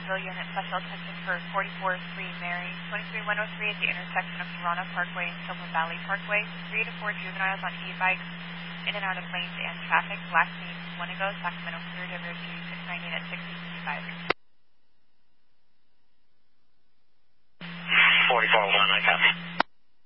Jacksonville unit, special attention for 44-3 Mary, 23103 at the intersection of Toronto Parkway and Silver Valley Parkway. 3 to 4 juveniles on e-bikes in and out of lanes and traffic. Last name Wanigo, Sacramento Clear, WRG 698 at 6055. 44-1, I copy.